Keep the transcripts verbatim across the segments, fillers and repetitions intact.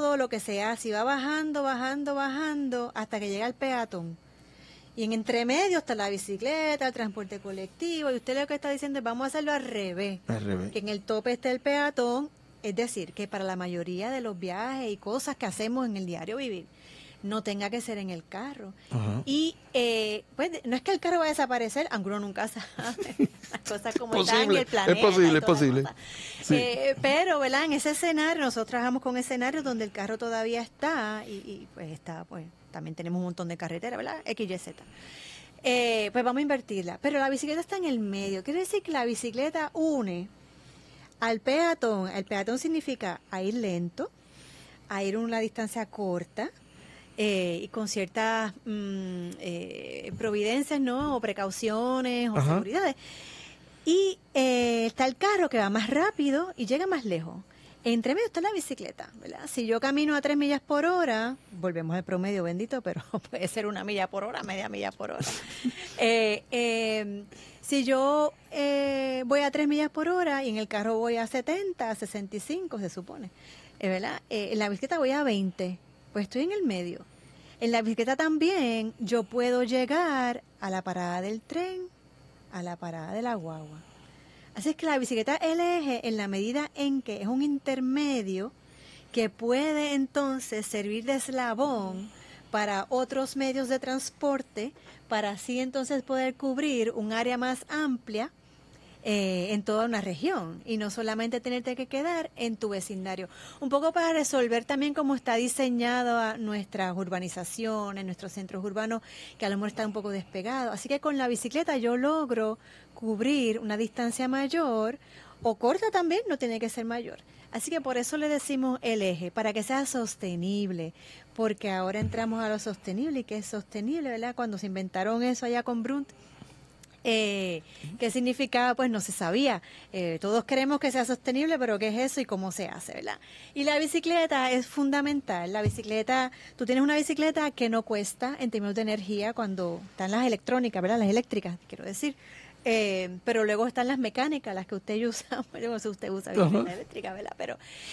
todo lo que se hace, y va bajando, bajando, bajando, hasta que llega el peatón. Y en entremedio está la bicicleta, el transporte colectivo, y usted lo que está diciendo es vamos a hacerlo al revés. Al revés. Que en el tope esté el peatón, es decir, que para la mayoría de los viajes y cosas que hacemos en el diario vivir, no tenga que ser en el carro. Ajá. Y eh, pues no es que el carro va a desaparecer, aunque uno nunca sabe las cosas como están en el planeta. Es posible, y es toda la posible. cosa. Sí. Eh, pero, ¿verdad? En ese escenario, nosotros trabajamos con escenarios donde el carro todavía está y, y pues está, pues también tenemos un montón de carreteras, ¿verdad? X, Y, Z. Eh, pues vamos a invertirla. Pero la bicicleta está en el medio. Quiere decir que la bicicleta une al peatón. El peatón significa a ir lento, a ir una distancia corta, Eh, y con ciertas mm, eh, providencias, ¿no? O precauciones o Ajá. seguridades. Y eh, está el carro que va más rápido y llega más lejos. Entre medio está la bicicleta, ¿verdad? Si yo camino a tres millas por hora, volvemos al promedio bendito, pero puede ser una milla por hora, media milla por hora. eh, eh, si yo eh, voy a tres millas por hora y en el carro voy a setenta, a sesenta y cinco, se supone, eh, ¿verdad? Eh, en la bicicleta voy a veinte. Pues estoy en el medio. En la bicicleta también yo puedo llegar a la parada del tren, a la parada de la guagua. Así es que la bicicleta es el eje en la medida en que es un intermedio que puede entonces servir de eslabón para otros medios de transporte, para así entonces poder cubrir un área más amplia Eh, en toda una región y no solamente tenerte que quedar en tu vecindario. Un poco para resolver también cómo está diseñada nuestras urbanizaciones, nuestros centros urbanos, que a lo mejor están un poco despegados. Así que con la bicicleta yo logro cubrir una distancia mayor o corta también, no tiene que ser mayor. Así que por eso le decimos el eje, para que sea sostenible, porque ahora entramos a lo sostenible y que es sostenible, ¿verdad? Cuando se inventaron eso allá con Brunt, Eh, ¿qué significaba? Pues no se sabía. Eh, todos queremos que sea sostenible, pero ¿qué es eso y cómo se hace, verdad? Y la bicicleta es fundamental. La bicicleta, tú tienes una bicicleta que no cuesta en términos de energía cuando están las electrónicas, ¿verdad? Las eléctricas, quiero decir. Eh, pero luego están las mecánicas, las que usted usa, bueno, no sé si usted usa bicicleta eléctrica, ¿verdad? Pero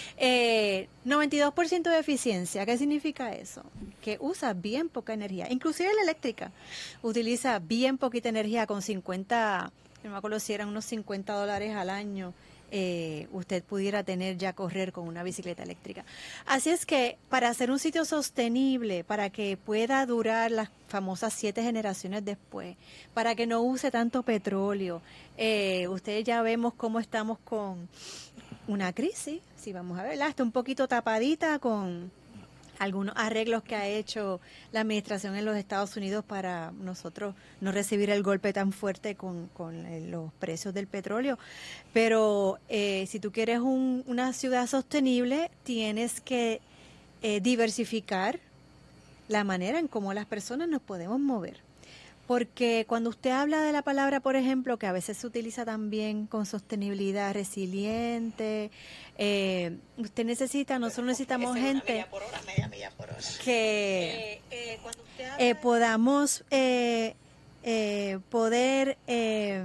eh, noventa y dos por ciento de eficiencia, ¿qué significa eso? Que usa bien poca energía, inclusive la eléctrica utiliza bien poquita energía con cincuenta, no me acuerdo si eran unos cincuenta dólares al año, eh, usted pudiera tener ya correr con una bicicleta eléctrica. Así es que para hacer un sitio sostenible, para que pueda durar las famosas siete generaciones después, para que no use tanto petróleo, eh, ustedes ya vemos cómo estamos con una crisis, si vamos a verla, está un poquito tapadita con algunos arreglos que ha hecho la administración en los Estados Unidos para nosotros no recibir el golpe tan fuerte con, con los precios del petróleo. Pero eh, si tú quieres un, una ciudad sostenible, tienes que eh, diversificar la manera en cómo las personas nos podemos mover. Porque cuando usted habla de la palabra, por ejemplo, que a veces se utiliza también con sostenibilidad, resiliente, eh, usted necesita, nosotros necesitamos gente milla por hora, media milla por hora. que eh, eh, cuando usted habla eh, podamos eh, eh, poder eh,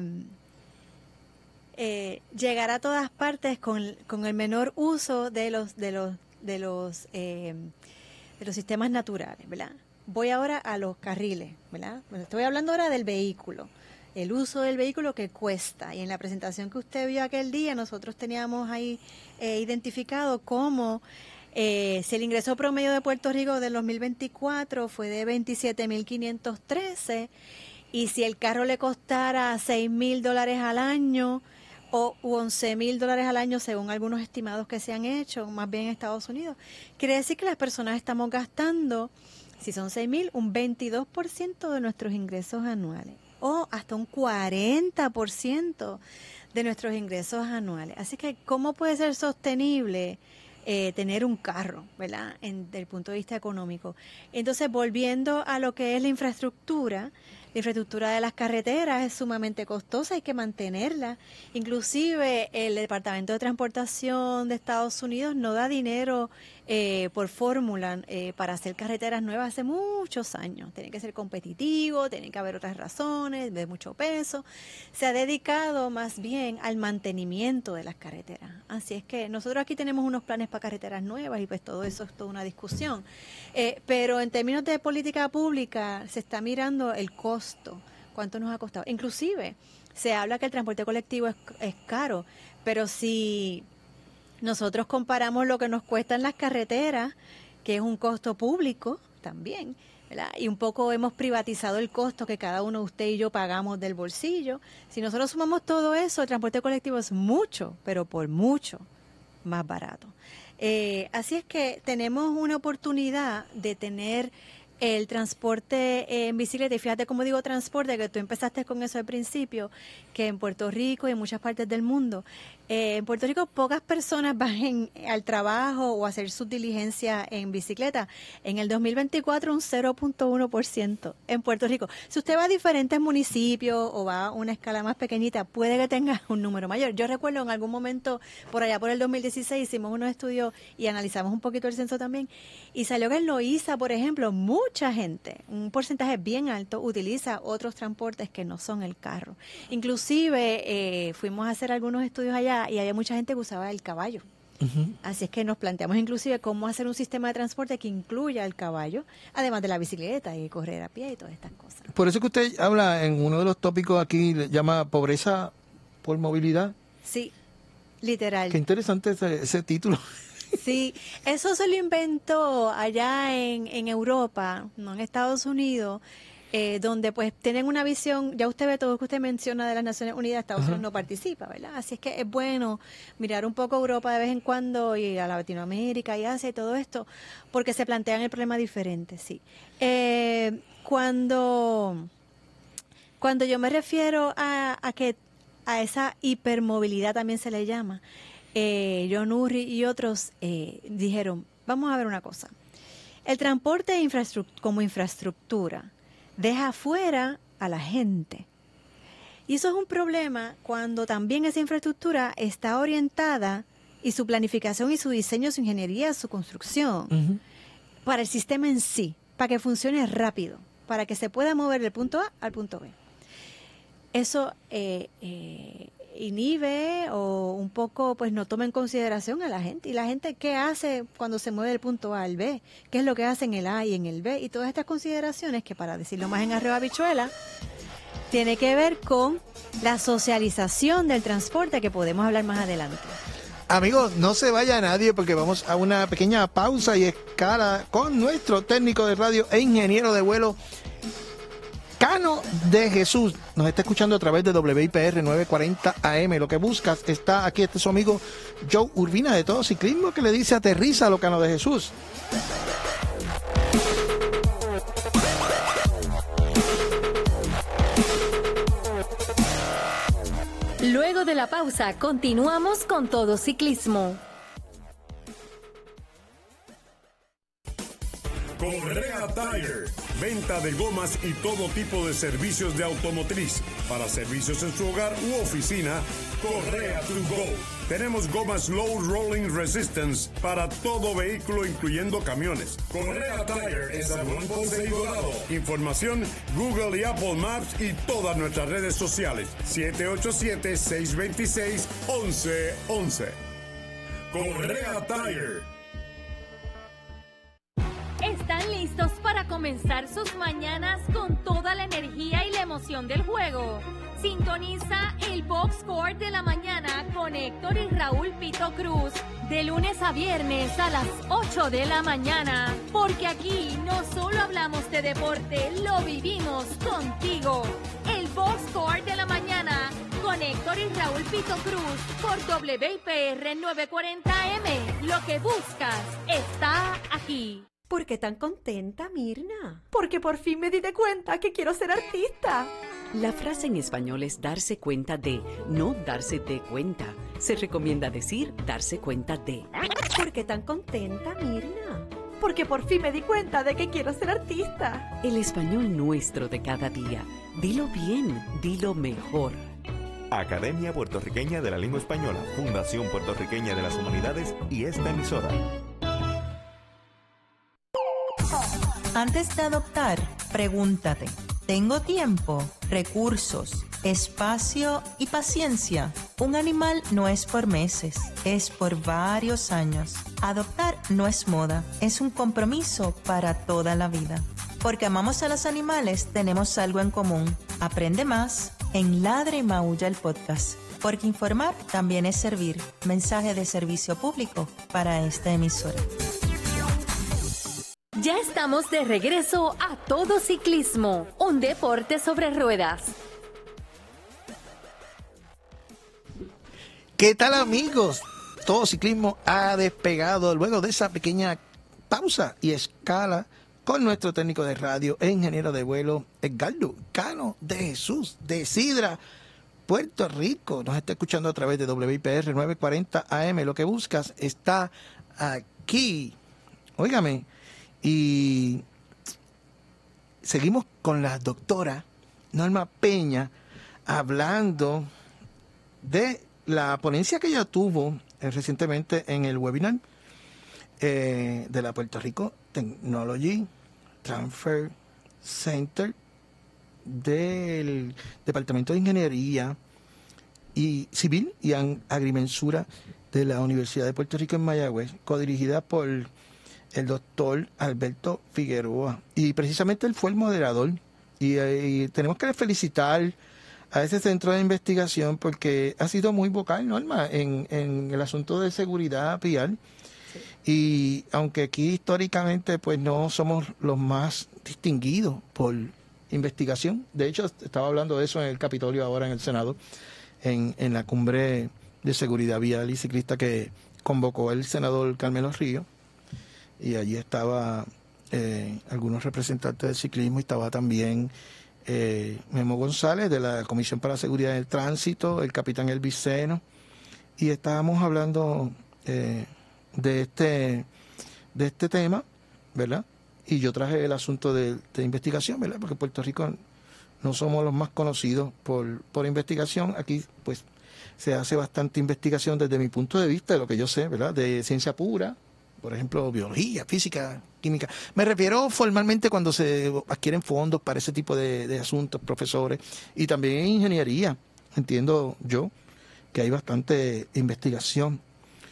eh, llegar a todas partes con, con el menor uso de los de los de los eh, de los sistemas naturales, ¿verdad? Voy ahora a los carriles, ¿verdad? Bueno, estoy hablando ahora del vehículo, el uso del vehículo que cuesta. Y en la presentación que usted vio aquel día, nosotros teníamos ahí eh, identificado cómo eh, si el ingreso promedio de Puerto Rico del dos mil veinticuatro fue de veintisiete mil quinientos trece y si el carro le costara seis mil dólares al año o once mil dólares al año según algunos estimados que se han hecho, más bien en Estados Unidos, quiere decir que las personas estamos gastando, si son seis mil, un veintidós por ciento de nuestros ingresos anuales o hasta un cuarenta por ciento de nuestros ingresos anuales. Así que, ¿cómo puede ser sostenible eh, tener un carro, ¿verdad?, en, desde el punto de vista económico? Entonces, volviendo a lo que es la infraestructura, la infraestructura de las carreteras es sumamente costosa, hay que mantenerla. Inclusive, el Departamento de Transportación de Estados Unidos no da dinero eh, por fórmula eh, para hacer carreteras nuevas hace muchos años. Tiene que ser competitivo, tiene que haber otras razones, de mucho peso. Se ha dedicado más bien al mantenimiento de las carreteras. Así es que nosotros aquí tenemos unos planes para carreteras nuevas y pues todo eso es toda una discusión. Eh, pero en términos de política pública se está mirando el costo, cuánto nos ha costado. Inclusive se habla que el transporte colectivo es, es caro, pero si nosotros comparamos lo que nos cuestan las carreteras, que es un costo público también, ¿verdad? Y un poco hemos privatizado el costo que cada uno, usted y yo, pagamos del bolsillo. Si nosotros sumamos todo eso, el transporte colectivo es mucho, pero por mucho más barato. Eh, así es que tenemos una oportunidad de tener el transporte en bicicleta, y fíjate cómo digo transporte, que tú empezaste con eso al principio, que en Puerto Rico y en muchas partes del mundo, eh, en Puerto Rico pocas personas van en, al trabajo o a hacer sus diligencias en bicicleta. En el dos mil veinticuatro un cero punto uno por ciento en Puerto Rico. Si usted va a diferentes municipios o va a una escala más pequeñita, puede que tenga un número mayor. Yo recuerdo en algún momento, por allá por el dos mil dieciséis, hicimos unos estudios y analizamos un poquito el censo también, y salió que en Loíza, por ejemplo, mucha gente, un porcentaje bien alto, utiliza otros transportes que no son el carro. Inclusive eh, fuimos a hacer algunos estudios allá y había mucha gente que usaba el caballo. Uh-huh. Así es que nos planteamos inclusive cómo hacer un sistema de transporte que incluya el caballo, además de la bicicleta y correr a pie y todas estas cosas. Por eso que usted habla en uno de los tópicos aquí, le llama pobreza por movilidad. Sí, literal. Qué interesante ese, ese título. Sí, eso se lo inventó allá en, en Europa, no en Estados Unidos, eh, donde pues tienen una visión, ya usted ve todo lo que usted menciona de las Naciones Unidas, Estados Unidos no participa, ¿verdad? Así es que es bueno mirar un poco a Europa de vez en cuando y a Latinoamérica y Asia y todo esto, porque se plantean el problema diferente, sí. Eh, cuando, cuando yo me refiero a, a que a esa hipermovilidad también se le llama, Eh, John Urry y otros eh, dijeron, vamos a ver una cosa, el transporte infraestruct- como infraestructura deja afuera a la gente, y eso es un problema cuando también esa infraestructura está orientada y su planificación y su diseño, su ingeniería, su construcción uh-huh. para el sistema en sí, para que funcione rápido, para que se pueda mover del punto A al punto B. Eso eh, eh, inhibe o un poco pues no toma en consideración a la gente. Y la gente, ¿qué hace cuando se mueve del punto A al B? ¿Qué es lo que hace en el A y en el B? Y todas estas consideraciones que, para decirlo más en arreo habichuela, tiene que ver con la socialización del transporte, que podemos hablar más adelante. Amigos, no se vaya nadie porque vamos a una pequeña pausa y escala con nuestro técnico de radio e ingeniero de vuelo, Cano de Jesús. Nos está escuchando a través de W I P R novecientos cuarenta A M. Lo que buscas está aquí. Este es su amigo Joe Urbina de Todo Ciclismo, que le dice aterriza a lo Cano de Jesús. Luego de la pausa, continuamos con Todo Ciclismo. Correa Tire, venta de gomas y todo tipo de servicios de automotriz. Para servicios en su hogar u oficina, Correa to Go. Tenemos gomas Low Rolling Resistance para todo vehículo, incluyendo camiones. Correa Tire en San Juan Ponce y Dorado. Información, Google y Apple Maps y todas nuestras redes sociales. siete ocho siete, seis dos seis, once once. Correa Tire. ¿Están listos para comenzar sus mañanas con toda la energía y la emoción del juego? Sintoniza el Box Score de la mañana con Héctor y Raúl Pito Cruz de lunes a viernes a las ocho de la mañana, porque aquí no solo hablamos de deporte, lo vivimos contigo. El Box Score de la mañana con Héctor y Raúl Pito Cruz por W I P R novecientos cuarenta A M. Lo que buscas está aquí. ¿Por qué tan contenta, Mirna? Porque por fin me di de cuenta que quiero ser artista. La frase en español es darse cuenta de, no darse de cuenta. Se recomienda decir darse cuenta de. ¿Por qué tan contenta, Mirna? Porque por fin me di cuenta de que quiero ser artista. El español nuestro de cada día. Dilo bien, dilo mejor. Academia Puertorriqueña de la Lengua Española, Fundación Puertorriqueña de las Humanidades y esta emisora. Antes de adoptar, pregúntate, ¿tengo tiempo, recursos, espacio y paciencia? Un animal no es por meses, es por varios años. Adoptar no es moda, es un compromiso para toda la vida. Porque amamos a los animales, tenemos algo en común. Aprende más en Ladra y Maulla el podcast. Porque informar también es servir. Mensaje de servicio público para esta emisora. Ya estamos de regreso a Todo Ciclismo, un deporte sobre ruedas. ¿Qué tal, amigos? Todo Ciclismo ha despegado luego de esa pequeña pausa y escala con nuestro técnico de radio e ingeniero de vuelo, Edgardo Cano de Jesús, de Sidra, Puerto Rico. Nos está escuchando a través de W I P R novecientos cuarenta A M. Lo que buscas está aquí. Óigame, y seguimos con la doctora Norma Peña hablando de la ponencia que ella tuvo eh, recientemente en el webinar eh, de la Puerto Rico Technology Transfer Center del Departamento de Ingeniería y Civil y Agrimensura de la Universidad de Puerto Rico en Mayagüez, codirigida por el doctor Alberto Figueroa. Y precisamente él fue el moderador. Y, y tenemos que felicitar a ese centro de investigación porque ha sido muy vocal, Norma, en, en el asunto de seguridad vial. Sí. Y aunque aquí históricamente pues no somos los más distinguidos por investigación. De hecho, estaba hablando de eso en el Capitolio ahora en el Senado, en, en la cumbre de seguridad vial y ciclista que convocó el senador Carmelo Ríos. Y allí estaba eh, algunos representantes del ciclismo y estaba también eh, Memo González de la Comisión para la Seguridad del Tránsito, el capitán Elvis Seno, y estábamos hablando eh, de este de este tema, ¿verdad? Y yo traje el asunto de, de investigación, ¿verdad? Porque Puerto Rico no somos los más conocidos por, por investigación. Aquí, pues, se hace bastante investigación desde mi punto de vista, de lo que yo sé, ¿verdad? De ciencia pura, por ejemplo, biología, física, química. Me refiero formalmente cuando se adquieren fondos para ese tipo de, de asuntos, profesores, y también en ingeniería. Entiendo yo que hay bastante investigación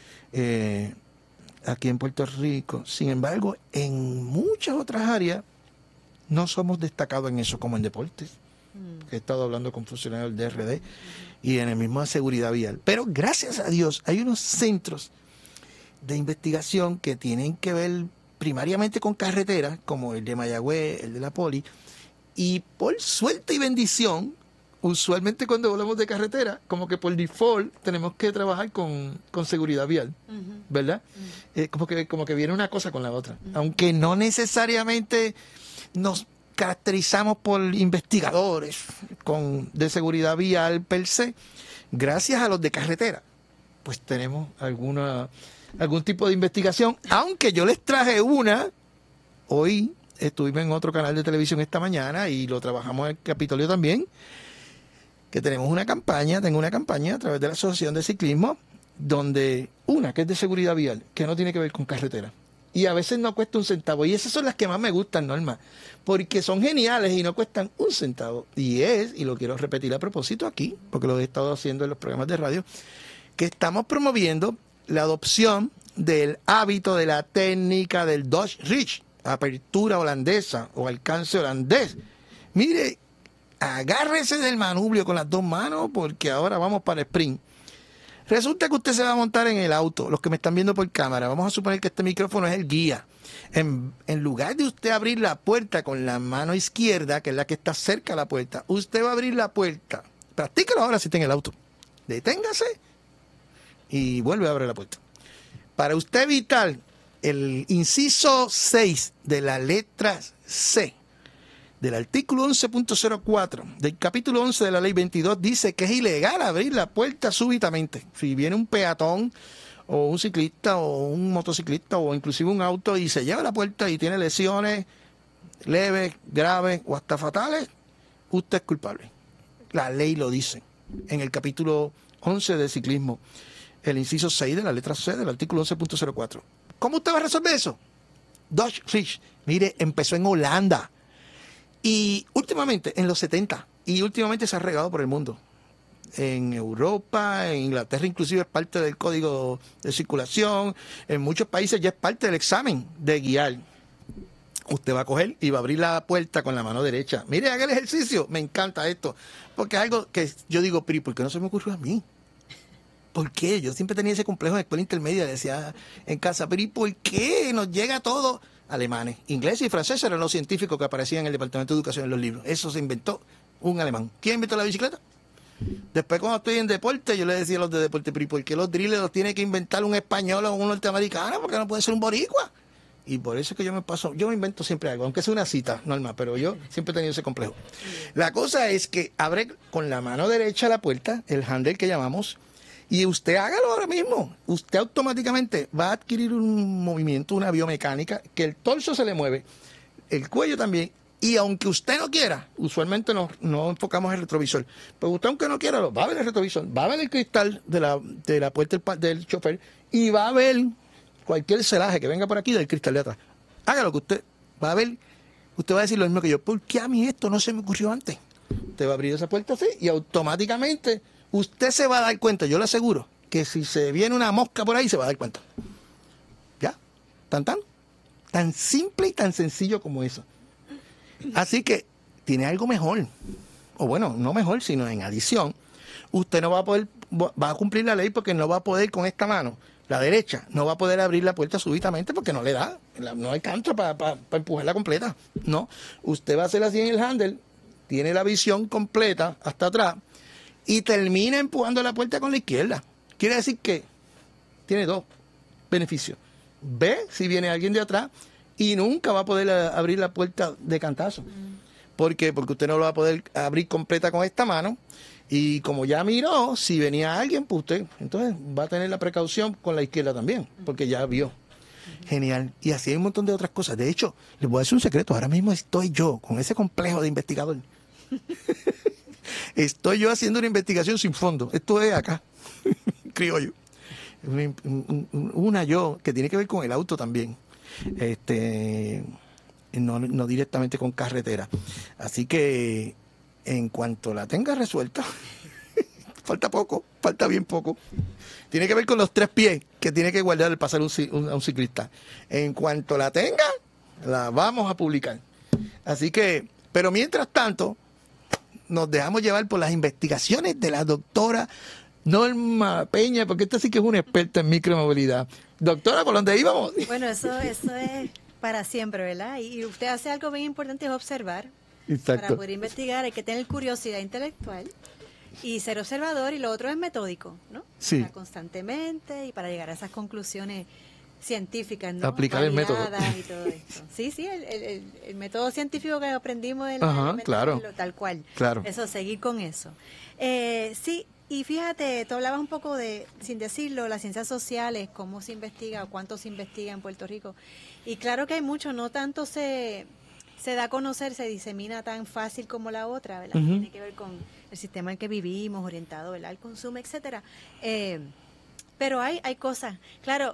eh, aquí en Puerto Rico. Sin embargo, en muchas otras áreas no somos destacados en eso, como en deportes. Mm. He estado hablando con funcionarios del D R D mm. y en el mismo de seguridad vial. Pero gracias a Dios hay unos centros de investigación que tienen que ver primariamente con carreteras, como el de Mayagüez, el de la Poli, y por suerte y bendición, usualmente cuando hablamos de carretera, como que por default tenemos que trabajar con, con seguridad vial, uh-huh. ¿verdad? Uh-huh. Eh, como que como que viene una cosa con la otra, uh-huh. aunque no necesariamente nos caracterizamos por investigadores con de seguridad vial per se, gracias a los de carretera, pues tenemos alguna algún tipo de investigación, aunque yo les traje una, hoy estuvimos en otro canal de televisión esta mañana y lo trabajamos en el Capitolio también, que tenemos una campaña, tengo una campaña a través de la Asociación de Ciclismo, donde una que es de seguridad vial, que no tiene que ver con carretera, y a veces no cuesta un centavo, y esas son las que más me gustan, Norma, porque son geniales y no cuestan un centavo, y es, y lo quiero repetir a propósito aquí, porque lo he estado haciendo en los programas de radio, que estamos promoviendo la adopción del hábito de la técnica del Dutch Reach, apertura holandesa o alcance holandés. Mire, agárrese del manubrio con las dos manos porque ahora vamos para el sprint. Resulta que usted se va a montar en el auto, los que me están viendo por cámara, vamos a suponer que este micrófono es el guía. En, en lugar de usted abrir la puerta con la mano izquierda, que es la que está cerca a la puerta, usted va a abrir la puerta. Practícalo ahora si está en el auto. Deténgase y vuelve a abrir la puerta. Para usted evitar el inciso seis de la letra C del artículo once punto cero cuatro del capítulo once de la ley veintidós, dice que es ilegal abrir la puerta súbitamente. Si viene un peatón o un ciclista o un motociclista o inclusive un auto y se lleva la puerta y tiene lesiones leves, graves o hasta fatales, usted es culpable. La ley lo dice en el capítulo once de ciclismo, el inciso seis de la letra C del artículo once punto cero cuatro. ¿Cómo usted va a resolver eso? Dutch Rich, mire, empezó en Holanda. Y últimamente, en los setenta, y últimamente se ha regado por el mundo. En Europa, en Inglaterra inclusive es parte del código de circulación, en muchos países ya es parte del examen de guiar. Usted va a coger y va a abrir la puerta con la mano derecha. Mire, haga el ejercicio, me encanta esto, porque es algo que yo digo, pero ¿por qué no se me ocurrió a mí? ¿Por qué? Yo siempre tenía ese complejo en la escuela intermedia, decía en casa, pero ¿y por qué nos llega todo? Alemanes, ingleses y franceses eran los científicos que aparecían en el Departamento de Educación en los libros. Eso se inventó un alemán. ¿Quién inventó la bicicleta? Después, cuando estoy en deporte, yo le decía a los de deporte, pero ¿por qué los drills los tiene que inventar un español o un norteamericano? Porque no puede ser un boricua. Y por eso es que yo me paso, yo me invento siempre algo, aunque sea una cita normal, pero yo siempre he tenido ese complejo. La cosa es que abre con la mano derecha la puerta, el handle que llamamos, y usted hágalo ahora mismo. Usted automáticamente va a adquirir un movimiento, una biomecánica, que el torso se le mueve, el cuello también. Y aunque usted no quiera, usualmente no, no enfocamos el retrovisor, pero usted aunque no quiera, va a ver el retrovisor, va a ver el cristal de la, de la puerta del, del chofer y va a ver cualquier celaje que venga por aquí del cristal de atrás. Haga lo que usted va a ver, usted va a decir lo mismo que yo, ¿por qué a mí esto no se me ocurrió antes? Usted va a abrir esa puerta así y automáticamente usted se va a dar cuenta, yo le aseguro, que si se viene una mosca por ahí se va a dar cuenta. ¿Ya? ¿Tan tan? Tan simple y tan sencillo como eso. Así que tiene algo mejor, o bueno, no mejor, sino en adición, usted no va a poder, va a cumplir la ley porque no va a poder con esta mano, la derecha, no va a poder abrir la puerta súbitamente porque no le da, no alcanza para pa, pa empujarla completa, no, usted va a hacer así en el handle, tiene la visión completa hasta atrás y termina empujando la puerta con la izquierda. Quiere decir que tiene dos beneficios, ve si viene alguien de atrás, y nunca va a poder abrir la puerta de cantazo. ¿Por qué? Porque usted no lo va a poder abrir completa con esta mano. Y como ya miró, si venía alguien, pues usted entonces va a tener la precaución con la izquierda también, porque ya vio. Genial. Y así hay un montón de otras cosas. De hecho, les voy a decir un secreto. Ahora mismo estoy yo con ese complejo de investigador. Estoy yo haciendo una investigación sin fondo. Esto es acá, criollo. Una, una yo que tiene que ver con el auto también. Este no, no directamente con carretera, así que en cuanto la tenga resuelta falta poco, falta bien poco, tiene que ver con los tres pies que tiene que guardar al pasar un, un, a un ciclista. En cuanto la tenga, la vamos a publicar, así que, pero mientras tanto nos dejamos llevar por las investigaciones de la doctora Norma Peña, porque esta sí que es una experta en micromovilidad. Doctora, ¿por dónde íbamos? Bueno, eso, eso es para siempre, ¿verdad? Y usted hace algo bien importante, es observar. Exacto. Para poder investigar hay que tener curiosidad intelectual y ser observador, y lo otro es metódico, ¿no? Sí. O sea, constantemente, y para llegar a esas conclusiones científicas, ¿no? Aplicar el método. Y todo esto. Sí, sí, el, el, el método científico que aprendimos en Ajá, la claro. tal cual. Claro. Eso, seguir con eso. Eh, sí. Y fíjate, tú hablabas un poco de, sin decirlo, las ciencias sociales, cómo se investiga o cuánto se investiga en Puerto Rico. Y claro que hay mucho, no tanto se, se da a conocer, se disemina tan fácil como la otra, ¿verdad? Uh-huh. Tiene que ver con el sistema en que vivimos, orientado, ¿verdad?, al consumo, etcétera. Eh, pero hay, hay cosas, claro.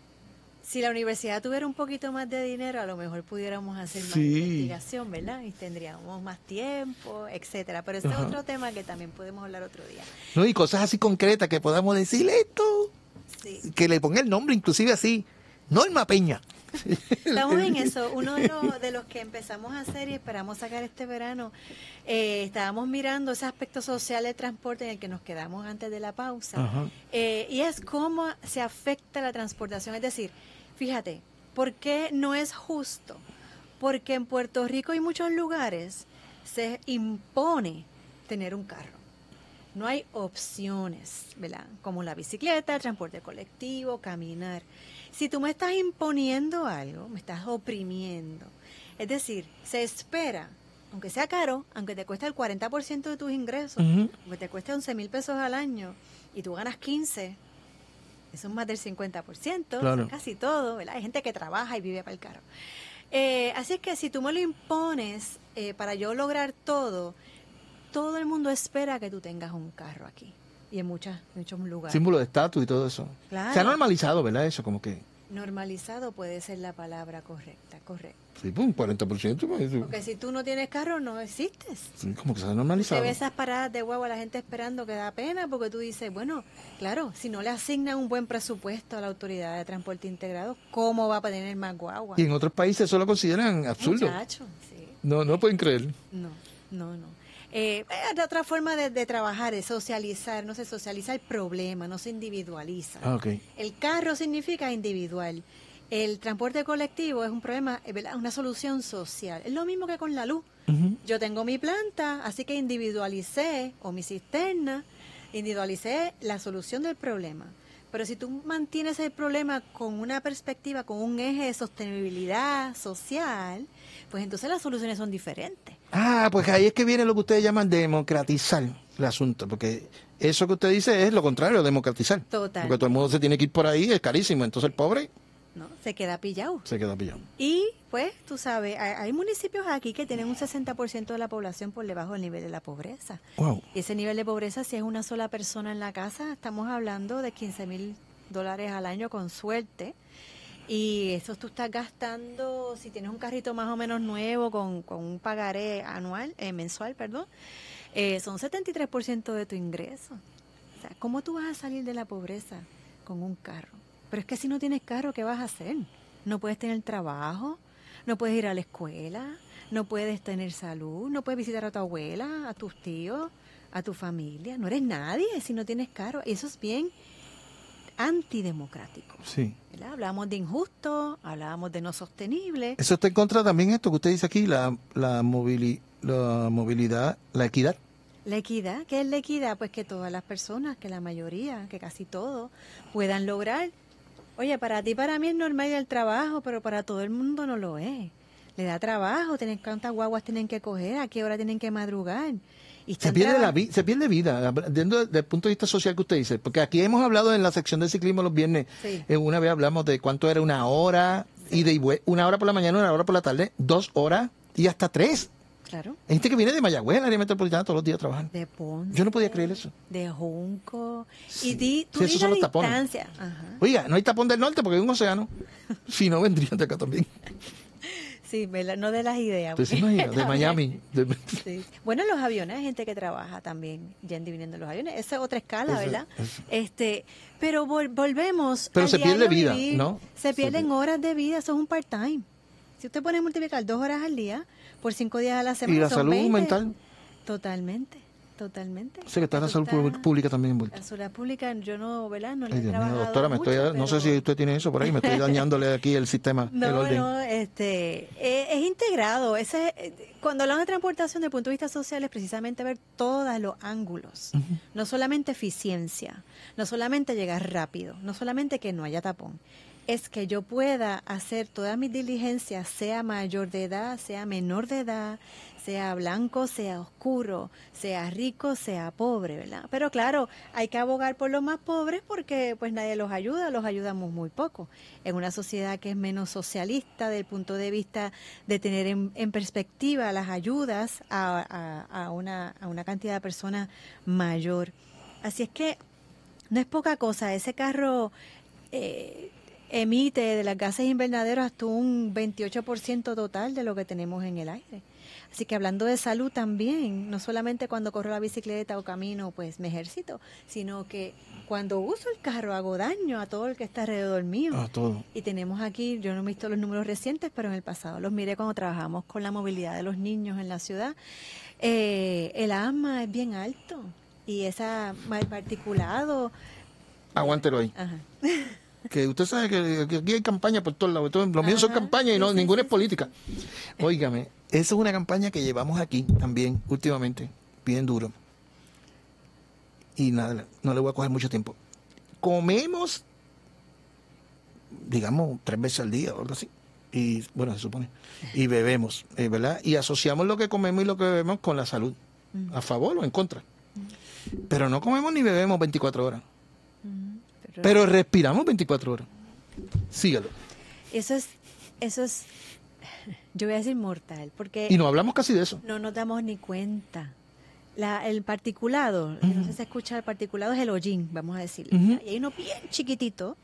Si la universidad tuviera un poquito más de dinero, a lo mejor pudiéramos hacer más sí. investigación, ¿verdad? Y tendríamos más tiempo, etcétera. Pero ese Ajá. es otro tema que también podemos hablar otro día. No, y cosas así concretas que podamos decir esto. Sí. Que le ponga el nombre, inclusive así, Norma Peña. Estamos en eso. Uno de los, de los que empezamos a hacer y esperamos sacar este verano, eh, estábamos mirando ese aspecto social de transporte en el que nos quedamos antes de la pausa. Eh, y es cómo se afecta la transportación. Es decir, fíjate, ¿por qué no es justo? Porque en Puerto Rico y muchos lugares se impone tener un carro. No hay opciones, ¿verdad? Como la bicicleta, el transporte colectivo, caminar. Si tú me estás imponiendo algo, me estás oprimiendo. Es decir, se espera, aunque sea caro, aunque te cueste el cuarenta por ciento de tus ingresos, uh-huh. aunque te cueste once mil pesos al año y tú ganas quince, eso es más del cincuenta por ciento, claro. Casi todo, ¿verdad? Hay gente que trabaja y vive para el carro. Eh, así que si tú me lo impones eh, para yo lograr todo, todo el mundo espera que tú tengas un carro aquí. Y en muchas, muchos lugares. Símbolo de estatus y todo eso. Claro. Se ha normalizado, ¿verdad? Eso, como que Normalizado puede ser la palabra correcta, correcto. Sí, pues un cuarenta por ciento. Pues, Porque si tú no tienes carro, no existes. sí, como que se ha Te normalizado. ves esas paradas de guagua, la gente esperando, que da pena, porque tú dices, bueno, claro, si no le asignan un buen presupuesto a la Autoridad de Transporte Integrado, ¿cómo va a tener más guagua? Y en otros países eso lo consideran absurdo. Muchacho, sí. No, no pueden creer. No, no, no. Eh, es otra forma de, de trabajar, es socializar, no se socializa el problema, no se individualiza. Ah, ok. El carro significa individual. El transporte colectivo es un problema, es verdad, una solución social. Es lo mismo que con la luz. Ujú. Yo tengo mi planta, así que individualicé, o mi cisterna, individualicé la solución del problema. Pero si tú mantienes el problema con una perspectiva, con un eje de sostenibilidad social, pues entonces las soluciones son diferentes. Ah, pues ahí es que viene lo que ustedes llaman democratizar el asunto, porque eso que usted dice es lo contrario, democratizar. Total. Porque todo el mundo se tiene que ir por ahí, es carísimo, entonces el pobre ¿No? Se queda pillado. se queda pillado. Y pues, tú sabes, hay, hay municipios aquí que tienen un sesenta por ciento de la población por debajo del nivel de la pobreza. Wow. Y ese nivel de pobreza, si es una sola persona en la casa, estamos hablando de quince mil dólares al año con suerte. Y eso tú estás gastando, si tienes un carrito más o menos nuevo con, con un pagaré anual, eh, mensual, perdón, eh, son setenta y tres por ciento de tu ingreso. O sea, ¿cómo tú vas a salir de la pobreza con un carro? Pero es que si no tienes carro, ¿qué vas a hacer? No puedes tener trabajo, no puedes ir a la escuela, no puedes tener salud, no puedes visitar a tu abuela, a tus tíos, a tu familia. No eres nadie si no tienes carro. Y eso es bien antidemocrático. Sí. ¿Verdad? Hablábamos de injusto, hablábamos de no sostenible. Eso está en contra también esto que usted dice aquí, la, la, movili- la movilidad, la equidad. La equidad, ¿qué es la equidad? Pues que todas las personas, que la mayoría, que casi todos, puedan lograr. Oye, para ti, para mí es normal ir al trabajo, pero para todo el mundo no lo es. Le da trabajo, tienen cuántas guaguas tienen que coger, a qué hora tienen que madrugar. Y Se están pierde, la traba- vi- se pierde vida, desde, desde el punto de vista social que usted dice, porque aquí hemos hablado en la sección de ciclismo los viernes, Sí. eh, una vez hablamos de cuánto era una hora, y de una hora por la mañana, una hora por la tarde, dos horas y hasta tres. Claro. Hay gente que viene de Mayagüez, la área metropolitana, todos los días a trabajar. De Ponce. Yo no podía creer eso. De Junco. Sí. Y di, tú Sí, di esos la son los tapones. distancia. Ajá. Oiga, no hay tapón del norte porque hay un océano. Si no, vendrían de acá también. Sí, ¿verdad? No de las ideas. ¿Usted se imagina? De Miami. De- Sí. Bueno, los aviones, hay gente que trabaja también yendo y viniendo en los aviones. Esa es otra escala, Eso, ¿verdad? eso. Este, pero vol- volvemos Pero al se pierde diario vida, vivir. ¿no? Se Se pierden pierde. horas de vida, eso es un part-time. Si usted pone a multiplicar dos horas al día por cinco días a la semana, Y la son salud veinte. mental. Totalmente, totalmente. Sé que está la Eso salud está- pu- pública también envuelta. La salud pública, yo no, ¿verdad? No le Ay, he Dios mío, trabajado doctora, me mucho, estoy, no sé pero- si usted tiene eso por ahí, me estoy dañándole aquí el sistema, el No, orden. no, este, eh, es integrado. Ese, eh, cuando hablamos de transportación desde el punto de vista social es precisamente ver todos los ángulos. No solamente eficiencia, no solamente llegar rápido, no solamente que no haya tapón. Es que yo pueda hacer todas mis diligencias, sea mayor de edad, sea menor de edad, sea blanco, sea oscuro, sea rico, sea pobre, ¿verdad? Pero claro, hay que abogar por los más pobres porque pues nadie los ayuda, los ayudamos muy poco. En una sociedad que es menos socialista desde el punto de vista de tener en, en perspectiva las ayudas a, a, a, una, a una cantidad de personas mayor. Así es que no es poca cosa, ese carro eh, emite de las gases invernaderos hasta un veintiocho por ciento total de lo que tenemos en el aire. Así que hablando de salud también, no solamente cuando corro la bicicleta o camino, pues me ejercito, sino que cuando uso el carro hago daño a todo el que está alrededor mío. Ah, todo. Y tenemos aquí, yo no he visto los números recientes, pero en el pasado los miré cuando trabajamos con la movilidad de los niños en la ciudad. Eh, el asma es bien alto y esa mal particulado. Aguántelo ahí. Ajá. Que usted sabe que, que aquí hay campaña por todos lados. Todo- Los míos son Ajá, campañas y no, sí, sí, ninguna sí, es política. Óigame, esa es una campaña que llevamos aquí también últimamente, bien duro. Y nada, no le voy a coger mucho tiempo. Comemos, digamos, tres veces al día o algo así. Y bueno, se supone. Y bebemos, eh, ¿verdad? Y asociamos lo que comemos y lo que bebemos con la salud. ¿A favor o en contra? Pero no comemos ni bebemos veinticuatro horas. Pero, Pero respiramos veinticuatro horas. Sígalo. eso es, eso es, yo voy a decir mortal, porque Y no hablamos casi de eso. no nos damos ni cuenta. La, el particulado, no sé si se escucha, el particulado es el hollín, vamos a decirle. Ujú. Y hay uno bien chiquitito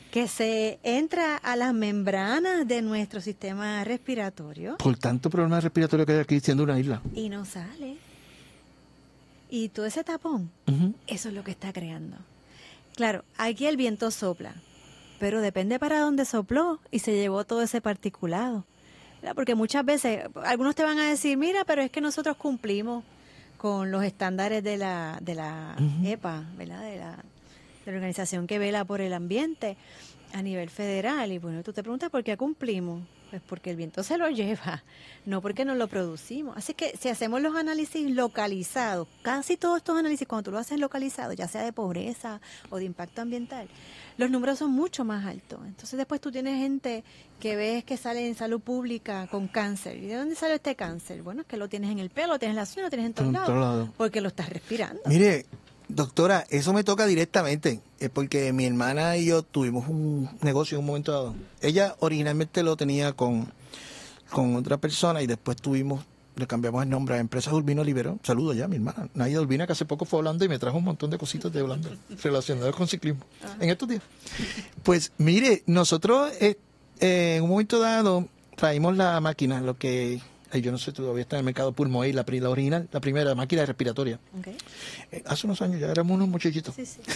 que se entra a las membranas de nuestro sistema respiratorio Por tanto problema respiratorio que hay aquí siendo una isla. y no sale. Y todo ese tapón, Ujú. eso es lo que está creando. Claro, aquí el viento sopla, pero depende para dónde sopló y se llevó todo ese particulado. ¿Verdad? Porque muchas veces, algunos te van a decir, mira, pero es que nosotros cumplimos con los estándares de la, de la Ujú. E P A, ¿verdad? De la, de la organización que vela por el ambiente a nivel federal. Y bueno, tú te preguntas por qué cumplimos. Pues porque el viento se lo lleva, no porque no lo producimos. Así que si hacemos los análisis localizados, casi todos estos análisis, cuando tú lo haces localizado, ya sea de pobreza o de impacto ambiental, los números son mucho más altos. Entonces después tú tienes gente que ves que sale en salud pública con cáncer. ¿Y de dónde sale este cáncer? Bueno, es que lo tienes en el pelo, lo tienes en la uña, lo tienes en todos En lados, todos lados. porque lo estás respirando. Mire, doctora, eso me toca directamente, es porque mi hermana y yo tuvimos un negocio en un momento dado. Ella originalmente lo tenía con, con otra persona y después tuvimos, le cambiamos el nombre a Empresas Urbino Libero. Saludo ya a mi hermana, Naida Urbina, que hace poco fue a Holanda y me trajo un montón de cositas de Holanda relacionadas con ciclismo en estos días. Pues mire, nosotros eh, eh, en un momento dado traímos la máquina, lo que... Ay, yo no sé, todavía está en el mercado Pulmoil, la, pri- la original, la primera máquina respiratoria. Okay. Eh, hace unos años ya éramos unos muchachitos. Sí, sí.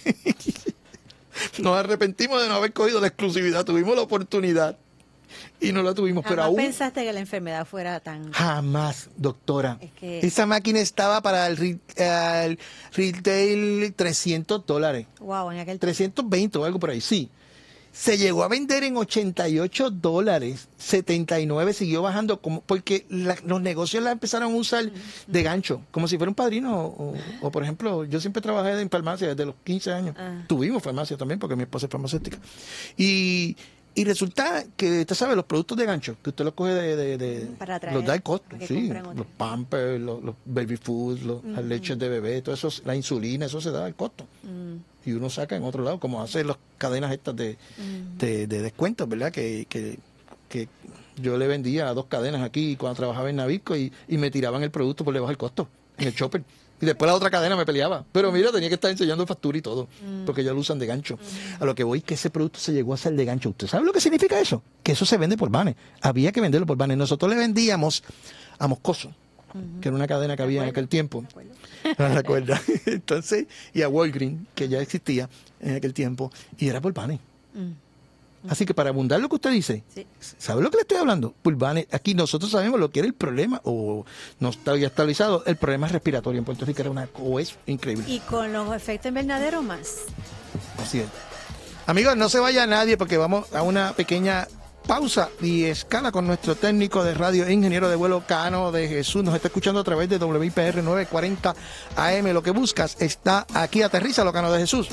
Nos arrepentimos de no haber cogido la exclusividad. Tuvimos la oportunidad y no la tuvimos. Pero Jamás aún pensaste que la enfermedad fuera tan... jamás, doctora. Es que- Esa máquina estaba para el, re- el retail trescientos dólares. Wow, en aquel trescientos veinte o algo por ahí, sí. Se llegó a vender en ochenta y ocho dólares, setenta y nueve siguió bajando, como porque la- los negocios la empezaron a usar de gancho, como si fuera un padrino. O, o, por ejemplo, yo siempre trabajé en farmacia desde los quince años. Ah. Tuvimos farmacia también, porque mi esposa es farmacéutica. Y, y resulta que, usted sabe, los productos de gancho, que usted los coge de... de- de- Para atraer los da el costo, a que sí. compren otro. Los Pampers, los, los baby foods, los- las leches de bebé, todo eso, la insulina, eso se da al costo. Mm. Y uno saca en otro lado, como hacen las cadenas estas de, de, de descuentos, ¿verdad? Que, que, que yo le vendía a dos cadenas aquí cuando trabajaba en Navisco y, y me tiraban el producto por debajo del costo, en el chopper. Y después la otra cadena me peleaba. Pero mira, tenía que estar enseñando factura y todo, porque ellos lo usan de gancho. A lo que voy, que ese producto se llegó a hacer de gancho. ¿Usted sabe lo que significa eso? Que eso se vende por vanes. Había que venderlo por vanes. Nosotros le vendíamos a Moscoso, que era una cadena que había en aquel tiempo. No me acuerdo. Entonces, y a Walgreens, que ya existía en aquel tiempo, y era por vanes. Así que para abundar lo que usted dice, Sí. ¿sabe lo que le estoy hablando? Pulvanes, aquí nosotros sabemos lo que era el problema, o no está ya estabilizado, el problema respiratorio en Puerto Rico era una, o es increíble. Y con los efectos invernaderos más. Así es. Amigos, no se vaya nadie porque vamos a una pequeña pausa y escala con nuestro técnico de radio e ingeniero de vuelo Cano de Jesús. Nos está escuchando a través de W I P R nueve cuarenta A M. Lo que buscas está aquí, aterriza lo Cano de Jesús.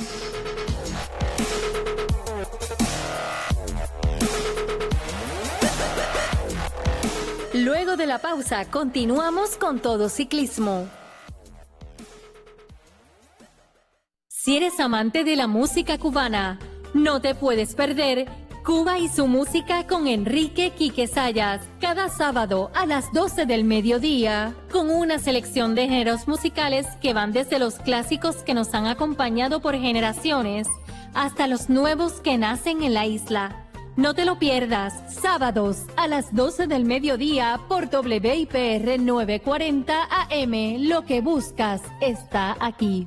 Luego de la pausa, continuamos con Todo Ciclismo. Si eres amante de la música cubana, no te puedes perder Cuba y su música con Enrique Quique Sayas, cada sábado a las doce del mediodía, con una selección de géneros musicales que van desde los clásicos que nos han acompañado por generaciones hasta los nuevos que nacen en la isla. No te lo pierdas, sábados a las doce del mediodía por W I P R nueve cuarenta A M. Lo que buscas está aquí.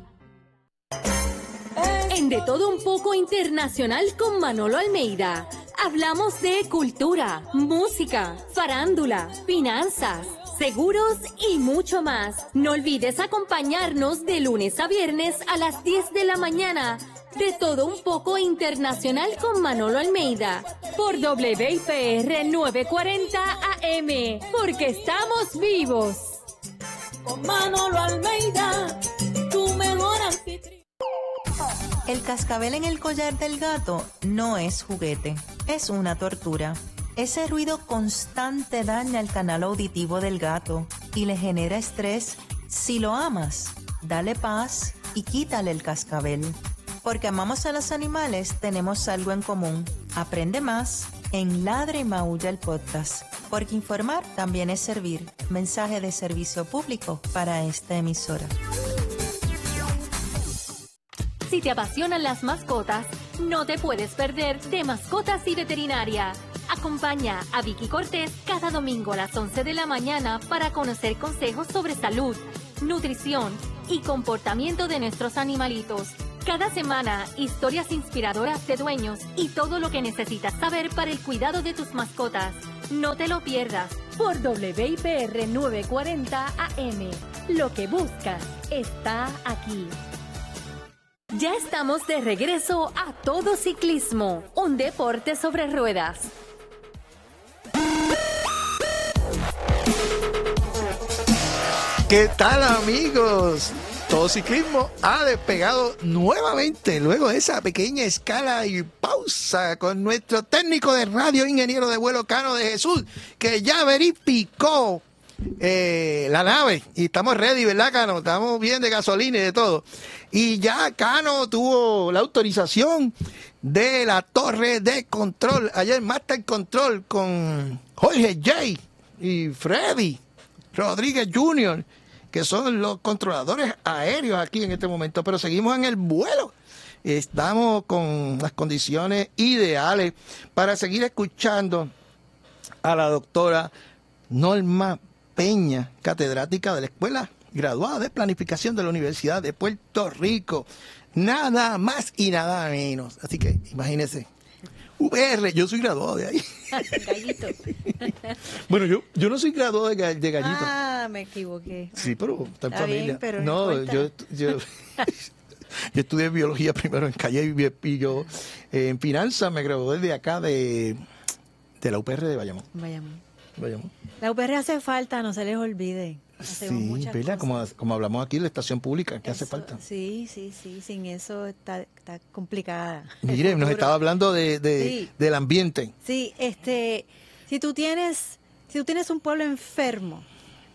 En De Todo Un Poco Internacional con Manolo Almeida, hablamos de cultura, música, farándula, finanzas, seguros y mucho más. No olvides acompañarnos de lunes a viernes a las diez de la mañana. De Todo Un Poco Internacional con Manolo Almeida por W I P R nueve cuarenta A M, porque estamos vivos. Con Manolo Almeida, tu mejor anfitrión. El cascabel en el collar del gato no es juguete, es una tortura. Ese ruido constante daña el canal auditivo del gato y le genera estrés. Si lo amas, dale paz y quítale el cascabel. Porque amamos a los animales, tenemos algo en común. Aprende más en Ladra y Maulla el podcast. Porque informar también es servir. Mensaje de servicio público para esta emisora. Si te apasionan las mascotas, No te puedes perder de Mascotas y Veterinaria. Acompaña a Vicky Cortés cada domingo a las once de la mañana para conocer consejos sobre salud, nutrición y comportamiento de nuestros animalitos. Cada semana, historias inspiradoras de dueños y todo lo que necesitas saber para el cuidado de tus mascotas. No te lo pierdas por W I P R novecientos cuarenta A M. Lo que buscas está aquí. Ya estamos de regreso a Todo Ciclismo, un deporte sobre ruedas. ¿Qué tal, amigos? Todo Ciclismo ha despegado nuevamente luego de esa pequeña escala y pausa con nuestro técnico de radio, ingeniero de vuelo Cano de Jesús, que ya verificó eh, la nave y estamos ready, ¿verdad, Cano? Estamos bien de gasolina y de todo. Y ya Cano tuvo la autorización de la torre de control, allá en Master Control con Jorge J. y Freddy Rodríguez junior, que son los controladores aéreos aquí en este momento, pero seguimos en el vuelo. Estamos con las condiciones ideales para seguir escuchando a la doctora Norma Peña, catedrática de la Escuela Graduada de Planificación de la Universidad de Puerto Rico. Nada más y nada menos. Así que imagínense. U R, yo soy graduado de ahí. Gallito. Bueno, yo, yo no soy graduado de, de Gallito. Ah, me equivoqué. Sí, pero está en Está familia. bien, pero no no, importa. yo, yo, yo estudié biología primero en Calle y, y yo eh, en finanzas me gradué de acá de, de la U P R de Bayamón. Bayamón. Bayamón. La U P R hace falta, no se les olvide. Hacemos Sí, muchas ¿verdad? Como, cosas. como hablamos aquí de la estación pública, que hace Eso, falta. Sí, sí, sí, sin eso está, está complicada. Mire, El nos futuro. estaba hablando de, de- Sí. del ambiente. Sí, este, si tú tienes, si tú tienes un pueblo enfermo,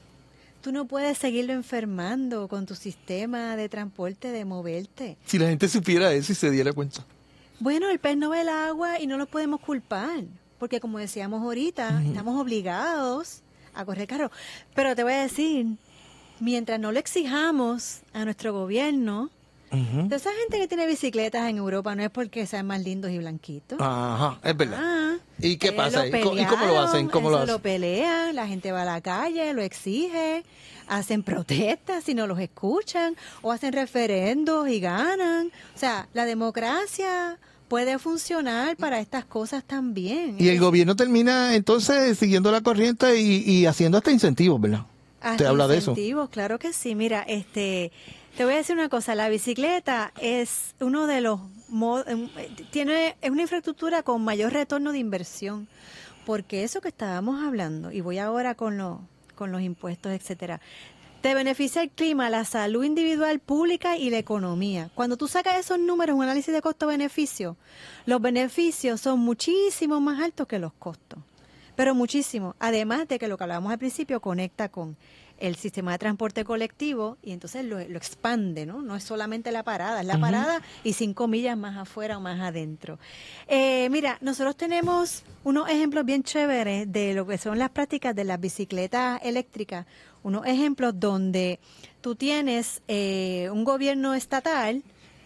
tú no puedes seguirlo enfermando con tu sistema de transporte, de moverte. Si la gente supiera eso y se diera cuenta. Bueno, el pez no ve el agua y no lo podemos culpar, porque como decíamos ahorita, estamos obligados a correr carro. Pero te voy a decir, mientras no le exijamos a nuestro gobierno, Ujú. de esa gente que tiene bicicletas en Europa no es porque sean más lindos y blanquitos. Ajá, es verdad. Ah, ¿Y qué ellos pasa? lo ¿Y co- y cómo lo pelearon, hacen? ¿Cómo lo eso hacen? lo pelean, la gente va a la calle, lo exige, hacen protestas si no los escuchan, o hacen referendos y ganan. O sea, la democracia puede funcionar para estas cosas también. Y el gobierno termina entonces siguiendo la corriente y, y haciendo hasta incentivos, ¿verdad? Hasta Usted habla de eso. incentivos, claro que sí. Mira, este, te voy a decir una cosa. La bicicleta es uno de los mo- em, tiene es una infraestructura con mayor retorno de inversión, porque eso que estábamos hablando, y voy ahora con los con los impuestos, etcétera. Te beneficia el clima, la salud individual, pública y la economía. Cuando tú sacas esos números, un análisis de costo-beneficio, los beneficios son muchísimo más altos que los costos. Pero muchísimo. Además de que lo que hablábamos al principio conecta con el sistema de transporte colectivo y entonces lo, lo expande, ¿no? No es solamente la parada, es la parada y cinco millas más afuera o más adentro. Eh, mira, nosotros tenemos unos ejemplos bien chéveres de lo que son las prácticas de las bicicletas eléctricas, unos ejemplos donde tú tienes eh, un gobierno estatal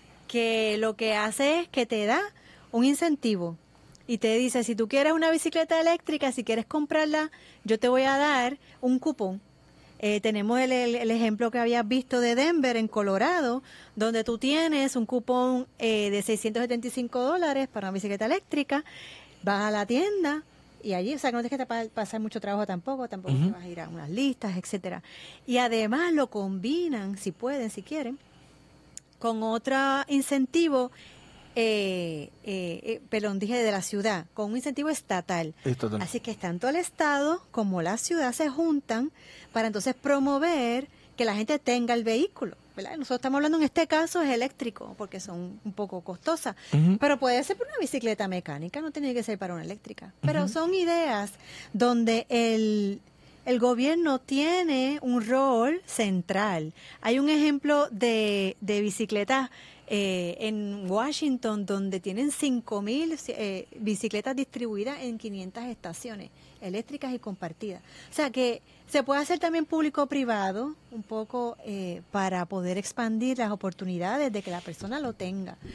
que lo que hace es que te da un incentivo y te dice, si tú quieres una bicicleta eléctrica, si quieres comprarla, yo te voy a dar un cupón. Eh, tenemos el, el- el ejemplo que habías visto de Denver, en Colorado, donde tú tienes un cupón eh, de seiscientos setenta y cinco dólares para una bicicleta eléctrica, vas a la tienda y allí, o sea, que no tienes que pa- pasar mucho trabajo tampoco, tampoco te vas a ir a unas listas, etcétera. Y además lo combinan, si pueden, si quieren, con otro incentivo, eh, eh, eh, perdón, dije de la ciudad, con un incentivo estatal. Estatal. Así que tanto el Estado como la ciudad se juntan para entonces promover que la gente tenga el vehículo, ¿verdad? Nosotros estamos hablando en este caso es eléctrico, porque son un poco costosas, Ujú. pero puede ser por una bicicleta mecánica, no tiene que ser para una eléctrica. Pero son ideas donde el, el gobierno tiene un rol central. Hay un ejemplo de, de bicicletas eh, en Washington donde tienen cinco mil eh, bicicletas distribuidas en quinientas estaciones eléctricas y compartidas. O sea que se puede hacer también público-privado un poco eh, para poder expandir las oportunidades de que la persona lo tenga.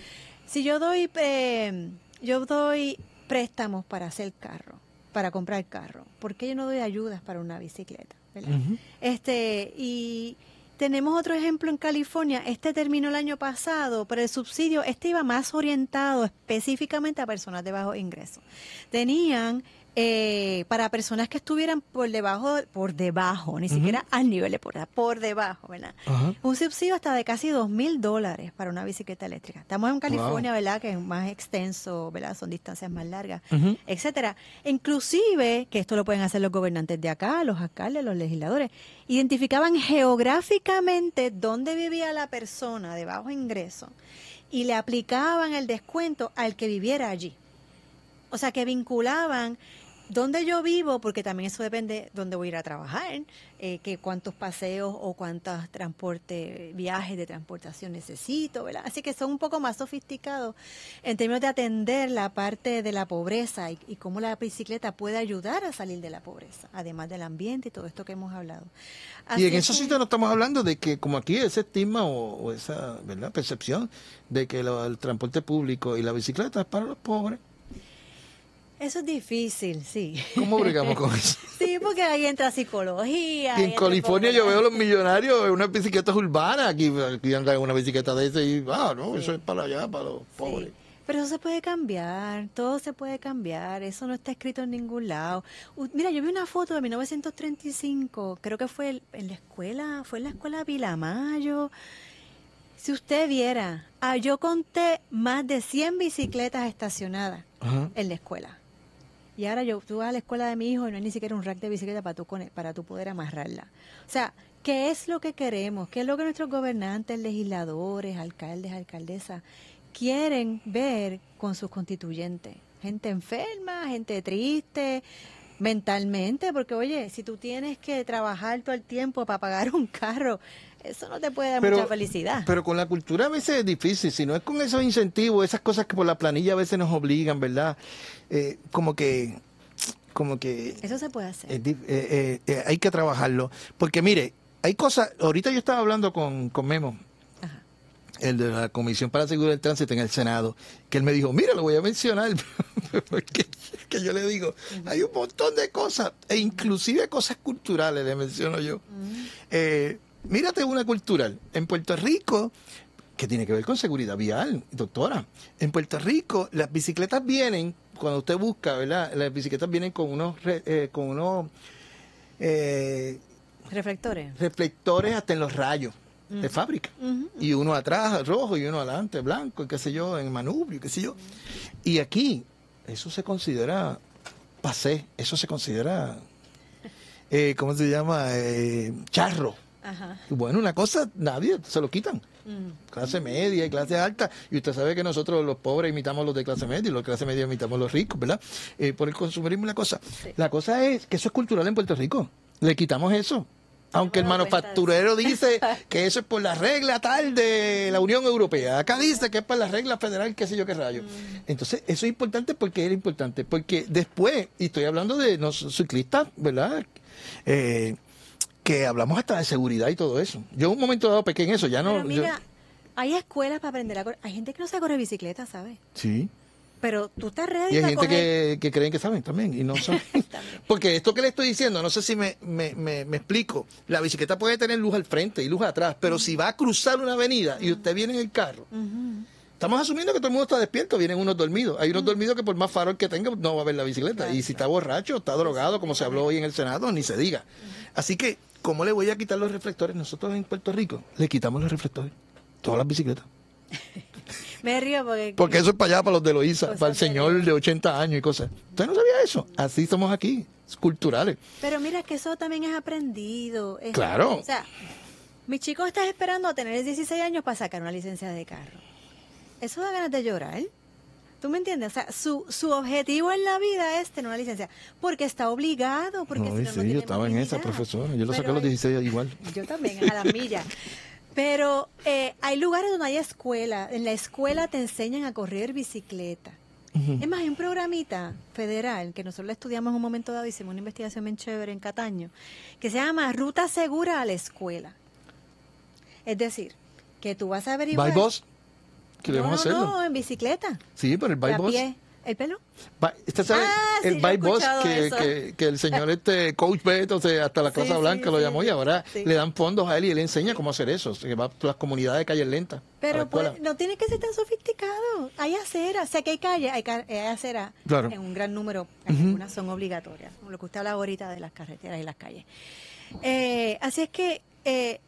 Si yo doy, eh, yo doy préstamos para hacer carro, para comprar carro, ¿por qué yo no doy ayudas para una bicicleta? ¿Verdad? Uh-huh. Este, y tenemos otro ejemplo en California. Este terminó el año pasado, pero el subsidio, este iba más orientado específicamente a personas de bajo ingreso. Tenían eh, para personas que estuvieran por debajo, por debajo, ni uh-huh. siquiera al nivel de pobreza, por debajo, ¿verdad? Uh-huh. Un subsidio hasta de casi dos mil dólares para una bicicleta eléctrica. Estamos en California, wow. ¿verdad? Que es más extenso, ¿verdad? Son distancias más largas, uh-huh. etcétera. Inclusive, que esto lo pueden hacer los gobernantes de acá, los alcaldes, los legisladores, identificaban geográficamente dónde vivía la persona de bajo ingreso y le aplicaban el descuento al que viviera allí. O sea, que vinculaban dónde yo vivo, porque también eso depende de dónde voy a ir a trabajar, eh, que cuántos paseos o cuántos transporte, viajes de transportación necesito, ¿verdad? Así que son un poco más sofisticados en términos de atender la parte de la pobreza y, y cómo la bicicleta puede ayudar a salir de la pobreza, además del ambiente y todo esto que hemos hablado. Así y en que, esos sitios no estamos hablando de que, como aquí, ese estigma o, o esa, ¿verdad?, percepción de que lo, el transporte público y la bicicleta es para los pobres. Eso es difícil, sí. ¿Cómo bregamos con eso? Sí, porque ahí entra psicología. Y en California yo veo a los millonarios en unas bicicletas urbanas. Aquí, aquí andan una bicicleta de esa y, ah, no, sí. eso es para allá, para los pobres. Sí. Pero eso se puede cambiar, todo se puede cambiar, eso no está escrito en ningún lado. Uh, mira, yo vi una foto de mil novecientos treinta y cinco, creo que fue en la escuela, fue en la escuela Pilamayo. Si usted viera, ah, yo conté más de cien bicicletas estacionadas uh-huh. en la escuela. Y ahora yo, tú vas a la escuela de mi hijo y no hay ni siquiera un rack de bicicleta para tú, para tú poder amarrarla. O sea, ¿qué es lo que queremos? ¿Qué es lo que nuestros gobernantes, legisladores, alcaldes, alcaldesas quieren ver con sus constituyentes? Gente enferma, gente triste, mentalmente, porque oye, si tú tienes que trabajar todo el tiempo para pagar un carro, eso no te puede dar pero, mucha felicidad. Pero con la cultura a veces es difícil, si no es con esos incentivos, esas cosas que por la planilla a veces nos obligan, ¿verdad? Eh, como que... como que eso se puede hacer. Eh, eh, eh, hay que trabajarlo. Porque mire, hay cosas... Ahorita yo estaba hablando con, con Memo, Ajá. el de la Comisión para la Seguridad del Tránsito en el Senado, que él me dijo, mira, lo voy a mencionar, porque que yo le digo, uh-huh. hay un montón de cosas, e inclusive cosas culturales, le menciono yo. Uh-huh. Eh, mírate una cultural. En Puerto Rico, que tiene que ver con seguridad vial, doctora, en Puerto Rico las bicicletas vienen, cuando usted busca, ¿verdad? Las bicicletas vienen con unos, eh, con unos eh, reflectores. Reflectores hasta en los rayos uh-huh. de fábrica. Uh-huh. Y uno atrás rojo y uno adelante blanco, y qué sé yo, en manubrio, qué sé yo. Uh-huh. Y aquí, eso se considera pasé, eso se considera, eh, ¿cómo se llama? Eh, charro. Ajá. Bueno, una cosa, nadie se lo quitan. Mm. Clase media y clase alta. Y usted sabe que nosotros los pobres imitamos a los de clase media y los de clase media imitamos a los ricos, ¿verdad? Eh, por el consumismo y la cosa. Sí. La cosa es que eso es cultural en Puerto Rico. Le quitamos eso. Aunque el manufacturero dice que eso es por la regla tal de la Unión Europea. Acá dice que es por la regla federal, qué sé yo qué rayo. Mm. Entonces, eso es importante porque era importante. Porque después, y estoy hablando de los ciclistas, ¿verdad? Eh... que hablamos hasta de seguridad y todo eso. Yo un momento dado pequé en eso, ya no... Pero mira, yo... hay escuelas para aprender a correr. Hay gente que no sabe correr bicicleta, ¿sabes? Sí. Pero tú estás ready y hay para gente coger... que, que creen que saben también y no saben. Porque esto que le estoy diciendo, no sé si me, me, me, me explico. La bicicleta puede tener luz al frente y luz atrás, pero uh-huh. si va a cruzar una avenida y usted viene en el carro... Uh-huh. Estamos asumiendo que todo el mundo está despierto, vienen unos dormidos. Hay unos uh-huh. dormidos que por más farol que tenga no va a ver la bicicleta. Claro, y si está borracho, está drogado, como se habló hoy en el Senado, ni se diga. Uh-huh. Así que, ¿cómo le voy a quitar los reflectores? Nosotros en Puerto Rico le quitamos los reflectores. Todas las bicicletas. Me río porque... Porque eso es para allá, para los de Loíza, para el señor de ochenta años y cosas. ¿Usted no sabía eso? Así somos aquí, culturales. Pero mira, que eso también es aprendido. Es, claro. O sea, mi chico está esperando a tener dieciséis años para sacar una licencia de carro. Eso da ganas de llorar. ¿Tú me entiendes? O sea, su, su objetivo en la vida es tener una licencia. Porque está obligado. Porque no, si no, sí, no yo estaba en esa, profesora. Yo lo saqué a los dieciséis igual. Yo también, a las millas. Pero eh, hay lugares donde hay escuela. En la escuela te enseñan a correr bicicleta. Uh-huh. Es más, hay un programita federal que nosotros lo estudiamos en un momento dado, hicimos una investigación bien chévere en Cataño, que se llama Ruta Segura a la Escuela. Es decir, que tú vas a averiguar... ¿By bus? Queremos no, no, hacerlo. no, en bicicleta. Sí, pero el De bike a bus. pie. ¿El pelo? Ba- Usted sabe, Ah, sí, el yo he bike bus escuchado que, eso. que, que el señor este coach Beto, o sea, hasta la Sí, Casa sí, Blanca lo sí, llamó sí. y ahora Sí. le dan fondos a él y él enseña cómo hacer eso. Se va a las comunidades de calles lentas. a la Pero escuela. pues, no tiene que ser tan sofisticado. Hay aceras, o sea que hay calle, hay, ca- hay aceras Claro. en un gran número, algunas son obligatorias, como lo que usted habla ahorita de las carreteras y las calles. Eh, así es que eh,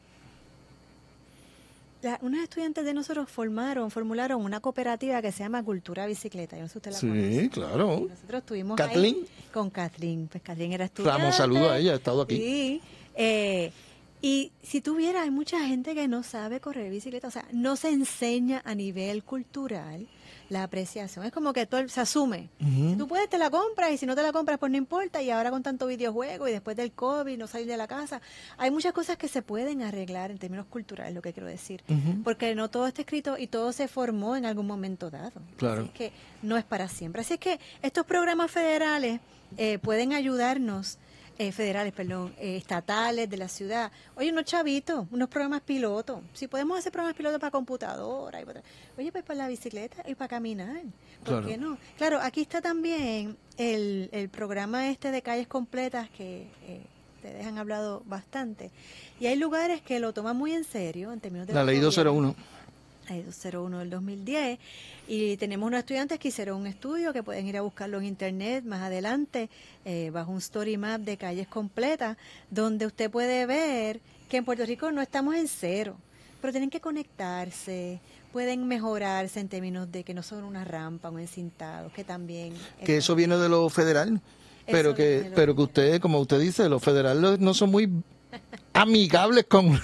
la- unos estudiantes de nosotros formaron, formularon una cooperativa que se llama Cultura Bicicleta. Yo no sé si usted la conoce. Sí, claro. Nosotros estuvimos ¿Kathleen? ahí con Kathleen. Pues Kathleen era estudiante. Ramos, saludo a ella, ha estado aquí. Sí. Eh, y si tuviera, hay mucha gente que no sabe correr bicicleta. O sea, no se enseña a nivel cultural la apreciación. Es como que todo el- se asume. Ujú. Si tú puedes, te la compras. Y si no te la compras, pues no importa. Y ahora con tanto videojuego y después del COVID, no salir de la casa. Hay muchas cosas que se pueden arreglar en términos culturales, lo que quiero decir. Ujú. Porque no todo está escrito y todo se formó en algún momento dado. Claro. Así que no es para siempre. Así es que estos programas federales eh, pueden ayudarnos, eh, federales, perdón, eh, estatales de la ciudad. Oye, unos chavitos, unos programas pilotos. Si podemos hacer programas pilotos para computadora, y para, oye, pues para la bicicleta y para caminar. ¿Por Claro. qué no? Claro, aquí está también el, el programa este de calles completas que eh, ustedes han hablado bastante. Y hay lugares que lo toman muy en serio en términos de La ley gobierno. doscientos uno. Hay doscientos uno del dos mil diez y tenemos unos estudiantes que hicieron un estudio que pueden ir a buscarlo en internet más adelante eh, bajo un story map de calles completas donde usted puede ver que en Puerto Rico no estamos en cero, pero tienen que conectarse, pueden mejorarse en términos de que no son una rampa, un encintado, que también... Que eso viene de lo federal. Pero Eso que, viene de lo pero que federal. usted, como usted dice, los federales no son muy amigables con...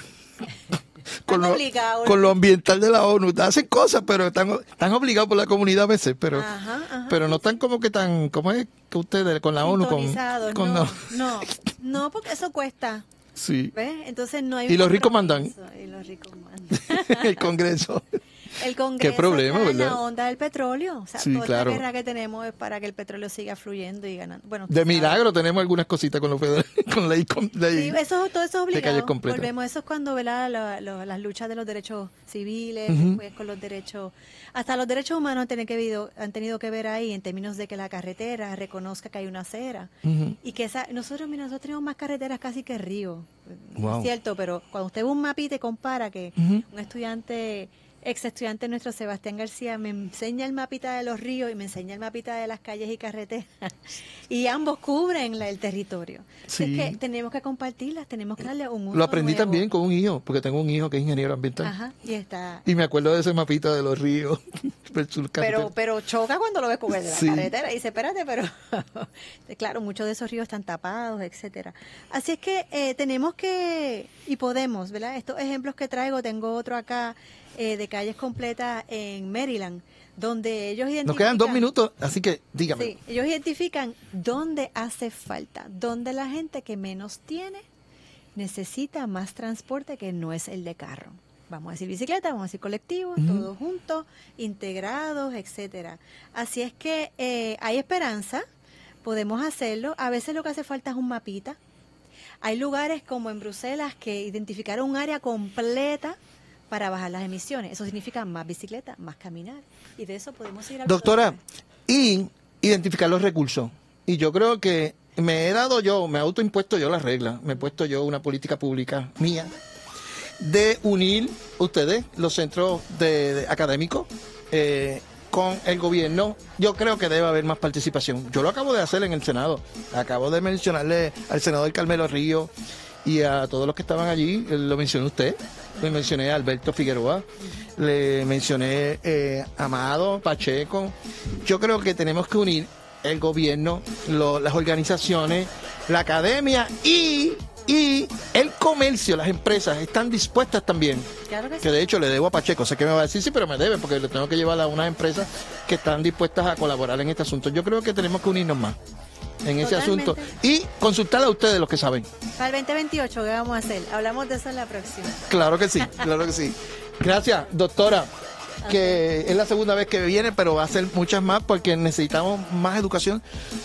Con lo, obligados. con lo ambiental de la ONU. Hacen cosas, pero están, están obligados por la comunidad a veces, pero Ajá, ajá. pero no están como que tan, ¿cómo es que ustedes con la ONU? Con, Sintonizados, con no, la- no, no, porque eso cuesta. sí, ¿Ves? Entonces no hay Y un los ricos mandan. compromiso, Y los ricos mandan. el Congreso. El Congreso Qué problema, está en ¿verdad? la onda del petróleo. O sea, Sí, toda claro. la guerra que tenemos es para que el petróleo siga fluyendo y ganando. Bueno, De tú sabes. milagro tenemos algunas cositas con los federales, con ley, con ley. Sí, eso, todo eso es de calles obligado. completas. Volvemos, eso es cuando ¿verdad? La- la- las luchas de los derechos civiles, Ujú. después con los derechos, hasta los derechos humanos han tenido, que, vido- han tenido que ver ahí en términos de que la carretera reconozca que hay una acera. Ujú. Y que esa, nosotros, mira, nosotros tenemos más carreteras casi que ríos. Wow. Es cierto, pero cuando usted ve un mapita y compara que Ujú. un estudiante, ex estudiante nuestro, Sebastián García, me enseña el mapita de los ríos y me enseña el mapita de las calles y carreteras. Y ambos cubren la- el territorio. Así Sí. Es que tenemos que compartirlas, tenemos que darle un uso Lo aprendí nuevo. también con un hijo, porque tengo un hijo que es ingeniero ambiental. Ajá, y está... Y me acuerdo de ese mapita de los ríos. versus carretera. Pero, pero choca cuando lo ves con el de la Sí. carretera y dice, espérate, pero claro, muchos de esos ríos están tapados, etcétera. Así es que eh, tenemos que, y podemos, ¿verdad? Estos ejemplos que traigo, tengo otro acá eh, de calles completas en Maryland, donde ellos identifican... Nos quedan dos minutos, así que dígame. Sí, ellos identifican dónde hace falta, dónde la gente que menos tiene necesita más transporte que no es el de carro. Vamos a decir bicicleta, vamos a decir colectivos, Ujú. todos juntos, integrados, etcétera. Así es que eh, hay esperanza, podemos hacerlo. A veces lo que hace falta es un mapita. Hay lugares como en Bruselas que identificaron un área completa para bajar las emisiones. Eso significa más bicicleta, más caminar. Y de eso podemos ir hablando. Doctora, y identificar los recursos. Y yo creo que me he dado yo, me he autoimpuesto yo las reglas, me he puesto yo una política pública mía de unir ustedes, los centros de, de académicos, eh, con el gobierno. Yo creo que debe haber más participación. Yo lo acabo de hacer en el Senado. Acabo de mencionarle al senador Carmelo Ríos y a todos los que estaban allí, eh, lo mencionó usted, le mencioné a Alberto Figueroa, le mencioné eh, a Amado, Pacheco. Yo creo que tenemos que unir el gobierno, lo- las organizaciones, la academia y, y el comercio, las empresas están dispuestas también. Claro que sí. Que de hecho le debo a Pacheco, sé que me va a decir, sí, pero me debe, porque le tengo que llevar a unas empresas que están dispuestas a colaborar en este asunto. Yo creo que tenemos que unirnos más en ese Totalmente. asunto y consultar a ustedes los que saben. Para el veinte veintiocho, ¿qué vamos a hacer? Hablamos de eso en la próxima. Claro que sí, claro que sí. Gracias, doctora, que es la segunda vez que viene, pero va a ser muchas más porque necesitamos más educación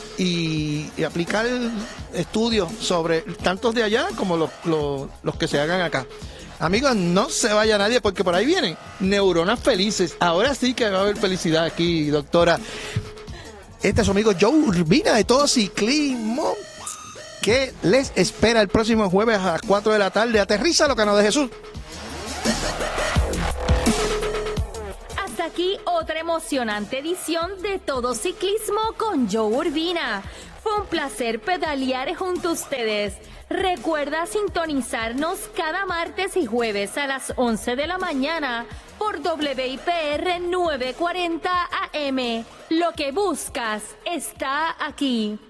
y, y aplicar estudios sobre tantos de allá como los, los, los que se hagan acá. Amigos, no se vaya nadie porque por ahí vienen neuronas felices. Ahora sí que va a haber felicidad aquí, doctora. Este es su amigo Joe Urbina de Todo Ciclismo, que les espera el próximo jueves a las cuatro de la tarde. Aterriza lo Cano de Jesús. Hasta aquí otra emocionante edición de Todo Ciclismo con Joe Urbina. Fue un placer pedalear junto a ustedes. Recuerda sintonizarnos cada martes y jueves a las once de la mañana por W I P R novecientos cuarenta A M. Lo que buscas está aquí.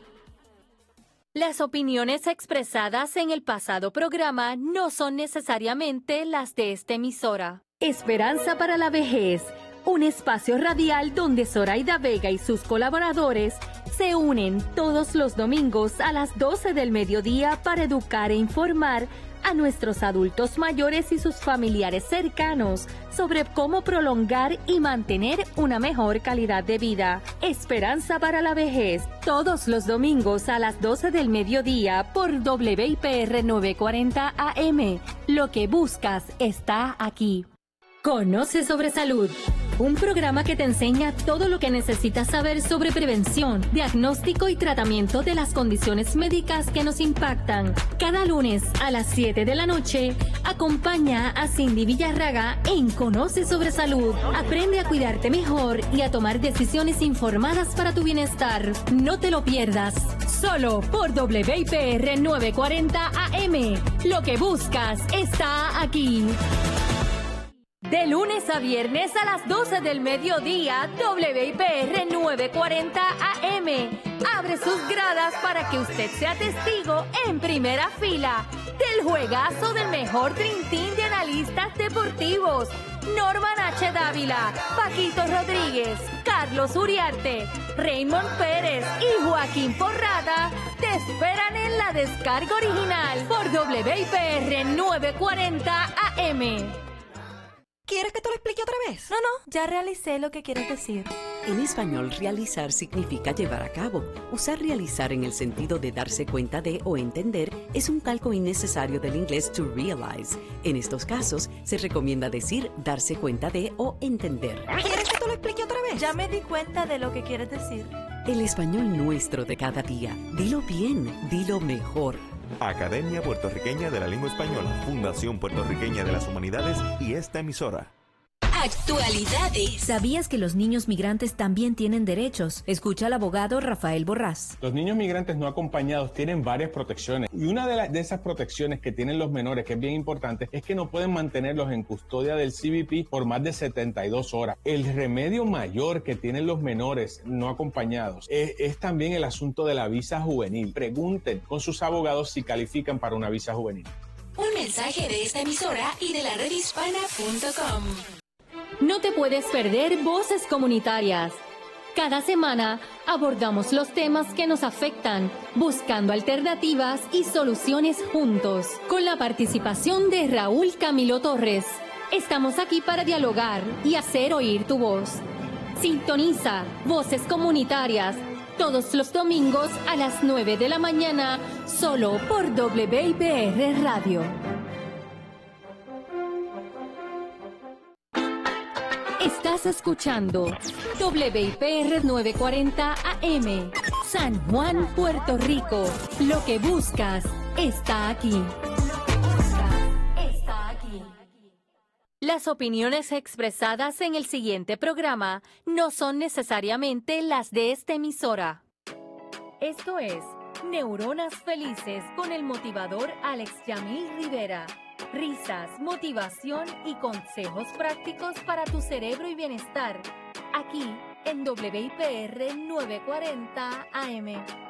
Las opiniones expresadas en el pasado programa no son necesariamente las de esta emisora. Esperanza para la vejez, un espacio radial donde Zoraida Vega y sus colaboradores se unen todos los domingos a las doce del mediodía para educar e informar a nuestros adultos mayores y sus familiares cercanos sobre cómo prolongar y mantener una mejor calidad de vida. Esperanza para la vejez, todos los domingos a las doce del mediodía por W I P R novecientos cuarenta A M. Lo que buscas está aquí. Conoce sobre salud, un programa que te enseña todo lo que necesitas saber sobre prevención, diagnóstico y tratamiento de las condiciones médicas que nos impactan. Cada lunes a las siete de la noche, acompaña a Cindy Villarraga en Conoce sobre Salud. Aprende a cuidarte mejor y a tomar decisiones informadas para tu bienestar. No te lo pierdas, solo por W I P R novecientos cuarenta A M. Lo que buscas está aquí. De lunes a viernes a las doce del mediodía, W I P R novecientos cuarenta A M abre sus gradas para que usted sea testigo en primera fila del juegazo del mejor trintín de analistas deportivos. Norman H. Dávila, Paquito Rodríguez, Carlos Uriarte, Raymond Pérez y Joaquín Porrada te esperan en la descarga original por W I P R novecientos cuarenta A M. ¿Quieres que te lo explique otra vez? No, no, ya realicé lo que quieres decir. En español, realizar significa llevar a cabo. Usar realizar en el sentido de darse cuenta de o entender es un calco innecesario del inglés to realize. En estos casos, se recomienda decir darse cuenta de o entender. ¿Quieres que te lo explique otra vez? Ya me di cuenta de lo que quieres decir. El español nuestro de cada día. Dilo bien, dilo mejor. Academia Puertorriqueña de la Lengua Española, Fundación Puertorriqueña de las Humanidades y esta emisora. Actualidades. ¿Sabías que los niños migrantes también tienen derechos? Escucha al abogado Rafael Borrás. Los niños migrantes no acompañados tienen varias protecciones y una de, la, de esas protecciones que tienen los menores, que es bien importante, es que no pueden mantenerlos en custodia del C B P por más de setenta y dos horas. El remedio mayor que tienen los menores no acompañados es, es también el asunto de la visa juvenil. Pregunten con sus abogados si califican para una visa juvenil. Un mensaje de esta emisora y de la red hispana punto com. No te puedes perder Voces Comunitarias. Cada semana abordamos los temas que nos afectan, buscando alternativas y soluciones juntos, con la participación de Raúl Camilo Torres. Estamos aquí para dialogar y hacer oír tu voz. Sintoniza Voces Comunitarias todos los domingos a las nueve de la mañana, solo por W I P R Radio. Estás escuchando W I P R novecientos cuarenta A M, San Juan, Puerto Rico. Lo que buscas está aquí. Está aquí. Las opiniones expresadas en el siguiente programa no son necesariamente las de esta emisora. Esto es Neuronas Felices con el motivador Alex Yamil Rivera. Risas, motivación y consejos prácticos para tu cerebro y bienestar. Aquí en W I P R novecientos cuarenta A M.